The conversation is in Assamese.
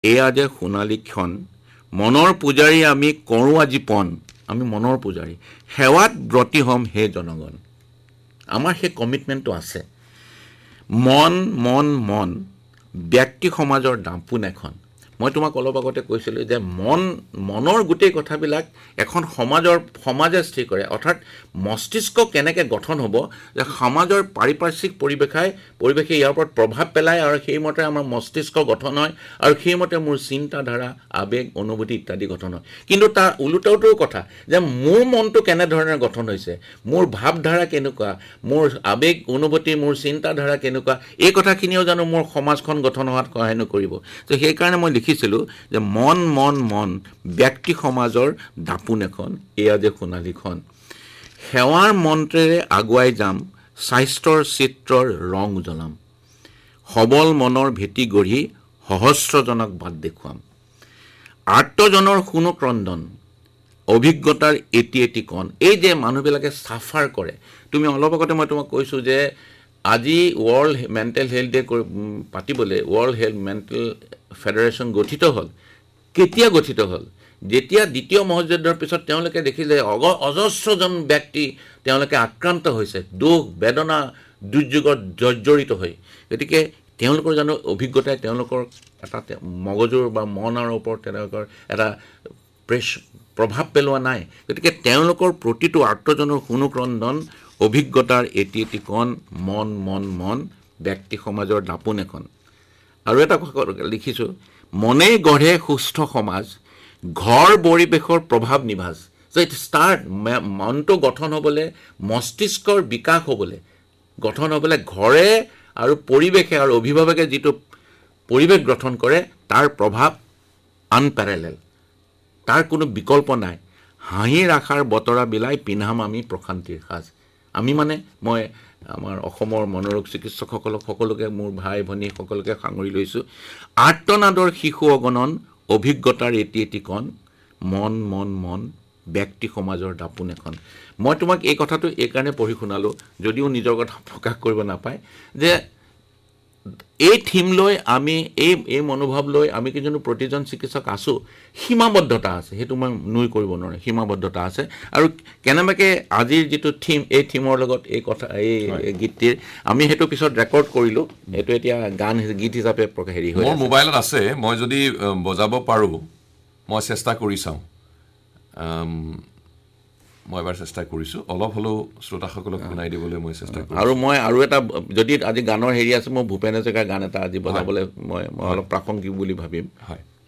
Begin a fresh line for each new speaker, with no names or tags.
এয়া যে সোণালী ক্ষণ মনৰ পূজাৰী আমি কৰোঁ আজি পণ আমি মনৰ পূজাৰী সেৱাত ব্ৰতী হ'ম হে জনগণ আমাৰ সেই কমিটমেণ্টটো আছে মন মন মন ব্যক্তি সমাজৰ দাপোন এখন মই তোমাক অলপ আগতে কৈছিলোঁ যে মনৰ গোটেই কথাবিলাক এখন সমাজে স্থিৰ কৰে অৰ্থাৎ মস্তিষ্ক কেনেকৈ গঠন হ'ব যে সমাজৰ পাৰিপাৰ্শ্বিক পৰিৱেশে ইয়াৰ ওপৰত প্ৰভাৱ পেলায় আৰু সেইমতে আমাৰ মস্তিষ্ক গঠন হয় আৰু সেইমতে মোৰ চিন্তাধাৰা আৱেগ অনুভূতি ইত্যাদি গঠন হয় কিন্তু তাৰ ওলোটাওটো কথা যে মোৰ মনটো কেনেধৰণে গঠন হৈছে মোৰ ভাৱধাৰা কেনেকুৱা মোৰ আৱেগ অনুভূতি মোৰ চিন্তাধাৰা কেনেকুৱা এই কথাখিনিও জানো মোৰ সমাজখন গঠন হোৱাত সহায় নকৰিব তো সেইকাৰণে মই লিখিছিলোঁ যে মন মন মন ব্যক্তি সমাজৰ দাপোন এখন এয়া যে সোণালীখন সেৱাৰ মন্ত্ৰেৰে আগুৱাই যাম স্বাস্থ্যৰ চিত্ৰৰ ৰং জ্বলাম সবল মনৰ ভেটি গঢ়ি সহস্ৰজনক বাট দেখুৱাম আৰ্তজনৰ শুনো ক্ৰন্দন অভিজ্ঞতাৰ এটি কণ এই যে মানুহবিলাকে চাফাৰ কৰে তুমি অলপ আগতে মই তোমাক কৈছোঁ যে আজি ৱৰ্ল্ড মেণ্টেল হেল্থ ডে পাতিবলৈ ৱৰ্ল্ড হেল্থ মেণ্টেল ফেডাৰেশ্যন গঠিত হ'ল কেতিয়া গঠিত হ'ল যেতিয়া দ্বিতীয় মহাযুদ্ধৰ পিছত তেওঁলোকে দেখিলে অজস্ৰজন ব্যক্তি তেওঁলোকে আক্ৰান্ত হৈছে দুখ বেদনা দুৰ্যোগত জৰ্জৰিত হৈ গতিকে তেওঁলোকৰ জানো অভিজ্ঞতাই তেওঁলোকৰ এটা মগজুৰ বা মনৰ ওপৰত তেওঁলোকৰ এটা প্ৰভাৱ পেলোৱা নাই গতিকে তেওঁলোকৰ প্ৰতিটো আৰ্তজনৰ শুনুক্ৰন্দন অভিজ্ঞতাৰ এটি কণ মন মন মন ব্যক্তি সমাজৰ দাপোন এখন আৰু এটা কথা লিখিছোঁ মনেই গঢ়ে সুস্থ সমাজ ঘৰ পৰিৱেশৰ প্ৰভাৱ নিভাজ চ' ইট ষ্টাৰ্ট মনটো গঠন হ'বলৈ মস্তিষ্কৰ বিকাশ হ'বলৈ গঠন হ'বলৈ ঘৰে আৰু পৰিৱেশে আৰু অভিভাৱকে যিটো পৰিৱেশ গঠন কৰে তাৰ প্ৰভাৱ আনপেৰেলেল তাৰ কোনো বিকল্প নাই হাঁহিৰ আশাৰ বতৰা বিলাই পিন্ধাম আমি প্ৰশান্তিৰ সাজ আমি মানে মই আমাৰ অসমৰ মনোৰোগ চিকিৎসকসকলক সকলোকে মোৰ ভাই ভনী সকলোকে সাঙুৰি লৈছোঁ আৰ্তনাদৰ শিশু অগণন অভিজ্ঞতাৰ এটি কণ মন মন মন ব্যক্তি সমাজৰ দাপোন এখন মই তোমাক এই কথাটো এইকাৰণে পঢ়ি শুনালোঁ যদিও নিজৰ কথা প্ৰকাশ কৰিব নাপায় যে এই থিম লৈ আমি এই মনোভাৱ লৈ আমি কিন্তু প্ৰতিজন চিকিৎসক আছোঁ সীমাবদ্ধতা আছে সেইটো মই নুই কৰিব নোৱাৰোঁ সীমাবদ্ধতা আছে আৰু কেনেবাকৈ আজিৰ যিটো থিম এই থিমৰ লগত এই কথা এই গীতটিৰ আমি সেইটো পিছত ৰেকৰ্ড কৰিলোঁ এইটো এতিয়া গীত হিচাপে হেৰি হয়
মোৰ মোবাইলত আছে মই যদি বজাব পাৰোঁ মই চেষ্টা কৰি চাওঁ মই এবাৰ চেষ্টা কৰিছোঁ অলপ হ'লেও শ্ৰোতাসকলক শুনাই দিবলৈ মই চেষ্টা কৰিছোঁ
আৰু মই আৰু এটা যদি আজি গানৰ হেৰি আছে মই ভূপেন হাজৰিকাৰ গান এটা আজি বজাবলৈ মই অলপ প্ৰাসংগিক বুলি ভাবিম
হয়